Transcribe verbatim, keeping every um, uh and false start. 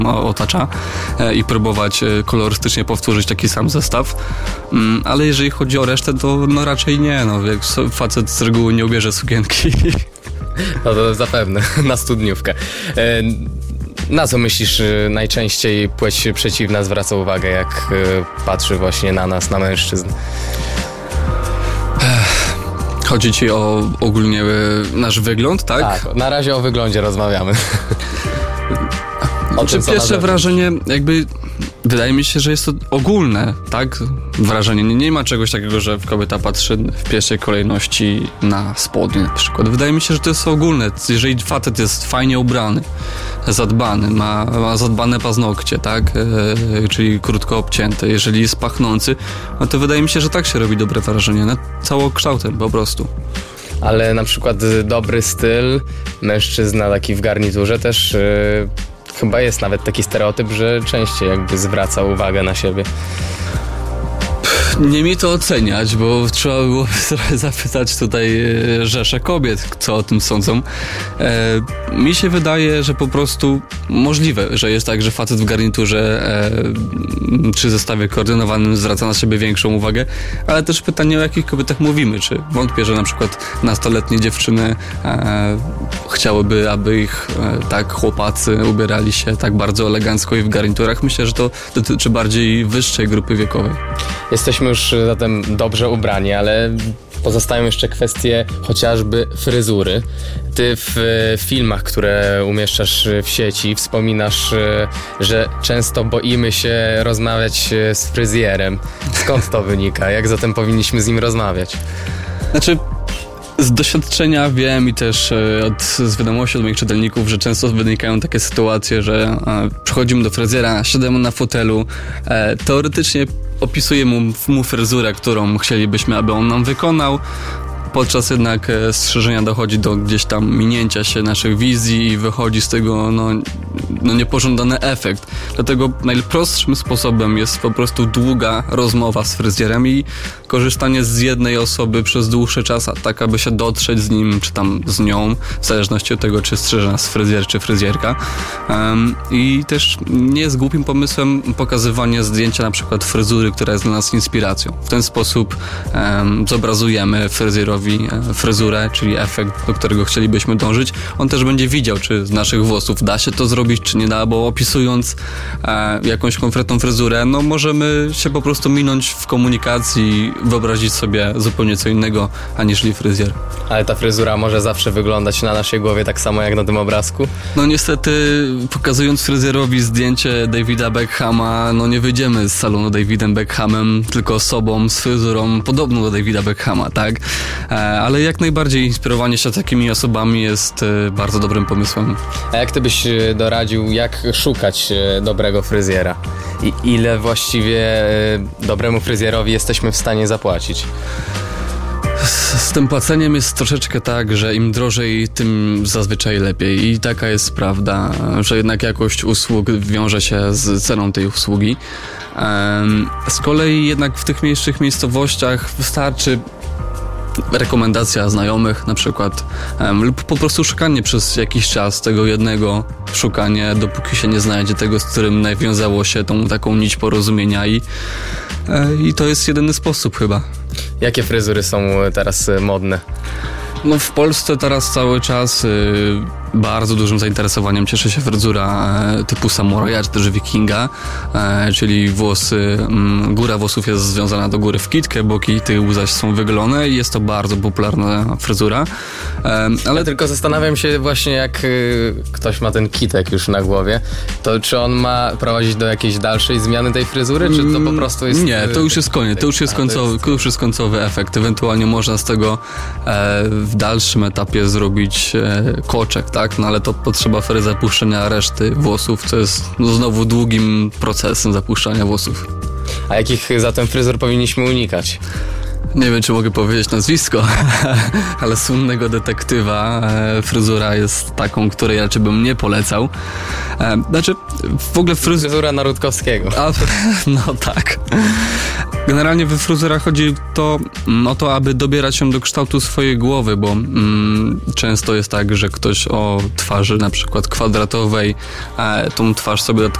otacza i próbować kolorystycznie powtórzyć taki sam zestaw, ale jeżeli chodzi o resztę, to no raczej nie, no jak facet z reguły nie ubierze sukienki. No to zapewne, na studniówkę. Na co myślisz najczęściej płeć przeciwna zwraca uwagę, jak patrzy właśnie na nas, na mężczyzn? Chodzi ci o ogólnie nasz wygląd, tak? Tak, na razie o wyglądzie rozmawiamy. O tym, pierwsze wrażenie, jakby wydaje mi się, że jest to ogólne, tak? Wrażenie. Nie, nie ma czegoś takiego, że kobieta patrzy w pierwszej kolejności na spodnie na przykład. Wydaje mi się, że to jest ogólne. Jeżeli facet jest fajnie ubrany, zadbany, ma, ma zadbane paznokcie, tak? E, czyli krótko obcięte. Jeżeli jest pachnący, no to wydaje mi się, że tak się robi dobre wrażenie. Nad całokształtem po prostu. Ale na przykład dobry styl, mężczyzna taki w garniturze też... Yy... Chyba jest nawet taki stereotyp, że częściej jakby zwraca uwagę na siebie. Nie mi to oceniać, bo trzeba było zapytać tutaj rzeszę kobiet, co o tym sądzą. E, mi się wydaje, że po prostu możliwe, że jest tak, że facet w garniturze e, przy zestawie koordynowanym zwraca na siebie większą uwagę, ale też pytanie, o jakich kobietach mówimy. Czy wątpię, że na przykład nastoletnie dziewczyny e, chciałyby, aby ich e, tak chłopacy ubierali się tak bardzo elegancko i w garniturach. Myślę, że to dotyczy bardziej wyższej grupy wiekowej. Jesteśmy już zatem dobrze ubrani, ale pozostają jeszcze kwestie chociażby fryzury. Ty w filmach, które umieszczasz w sieci, wspominasz, że często boimy się rozmawiać z fryzjerem. Skąd to wynika? Jak zatem powinniśmy z nim rozmawiać? Znaczy... Z doświadczenia wiem i też od, z wiadomości od moich czytelników, że często wynikają takie sytuacje, że e, przychodzimy do fryzjera, siadamy na fotelu, e, teoretycznie opisujemy mu, mu fryzurę, którą chcielibyśmy, aby on nam wykonał. Podczas jednak strzeżenia dochodzi do gdzieś tam minięcia się naszych wizji i wychodzi z tego no, no niepożądany efekt. Dlatego najprostszym sposobem jest po prostu długa rozmowa z fryzjerem i korzystanie z jednej osoby przez dłuższy czas, tak aby się dotrzeć z nim, czy tam z nią, w zależności od tego, czy strzeże nas fryzjer, czy fryzjerka. Um, I też nie jest głupim pomysłem pokazywanie zdjęcia na przykład fryzury, która jest dla nas inspiracją. W ten sposób um, zobrazujemy fryzjerowi fryzurę, czyli efekt, do którego chcielibyśmy dążyć. On też będzie widział, czy z naszych włosów da się to zrobić, czy nie da, bo opisując e, jakąś konkretną fryzurę, no możemy się po prostu minąć w komunikacji i wyobrazić sobie zupełnie co innego, aniżeli fryzjer. Ale ta fryzura może zawsze wyglądać na naszej głowie tak samo jak na tym obrazku? No niestety, pokazując fryzjerowi zdjęcie Davida Beckhama, no nie wyjdziemy z salonu Davidem Beckhamem, tylko osobą z fryzurą podobną do Davida Beckhama, tak? Ale jak najbardziej inspirowanie się takimi osobami jest bardzo dobrym pomysłem. A jak ty byś doradził, jak szukać dobrego fryzjera? I ile właściwie dobremu fryzjerowi jesteśmy w stanie zapłacić? Z, z tym płaceniem jest troszeczkę tak, że im drożej, tym zazwyczaj lepiej. I taka jest prawda, że jednak jakość usług wiąże się z ceną tej usługi. Z kolei jednak w tych mniejszych miejscowościach wystarczy rekomendacja znajomych na przykład um, lub po prostu szukanie przez jakiś czas tego jednego, szukanie, dopóki się nie znajdzie tego, z którym nawiązało się tą taką nić porozumienia i, e, i to jest jedyny sposób chyba. Jakie fryzury są teraz modne? No w Polsce teraz cały czas y, bardzo dużym zainteresowaniem cieszy się fryzura e, typu samuraja czy też wikinga, e, czyli włosy, m, góra włosów jest związana do góry w kitkę, boki tyłu zaś są wygolone i jest to bardzo popularna fryzura. E, ale ja tylko zastanawiam się właśnie, jak y, ktoś ma ten kitek już na głowie, to czy on ma prowadzić do jakiejś dalszej zmiany tej fryzury, czy to po prostu jest... Nie, to już jest koniec, to już jest, końcowy, to już jest końcowy efekt. Ewentualnie można z tego e, w dalszym etapie zrobić e, koczek, tak? No ale to potrzeba wtedy zapuszczenia reszty włosów, co jest no, znowu długim procesem zapuszczania włosów. A jakich zatem fryzur powinniśmy unikać? Nie wiem, czy mogę powiedzieć nazwisko, ale słynnego detektywa e, fryzura jest taką, której raczej bym nie polecał. E, znaczy, w ogóle fryzura... Fryzura Narodkowskiego. A, no tak. Generalnie we fryzurach chodzi to, mm, o to, aby dobierać się do kształtu swojej głowy, bo mm, często jest tak, że ktoś o twarzy na przykład kwadratowej e, tą twarz sobie